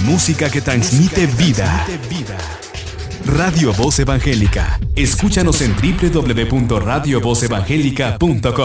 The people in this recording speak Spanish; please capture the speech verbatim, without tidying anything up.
Música que transmite vida. Radio Voz Evangélica. Escúchanos en doble u doble u doble u punto radio voz evangélica punto com.